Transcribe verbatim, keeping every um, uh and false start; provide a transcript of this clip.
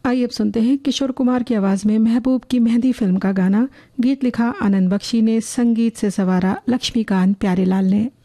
आइए अब सुनते हैं किशोर कुमार की आवाज में महबूब की मेहंदी फिल्म का गाना। गीत लिखा आनंद बख्शी ने, संगीत से सवारा लक्ष्मीकांत प्यारेलाल ने।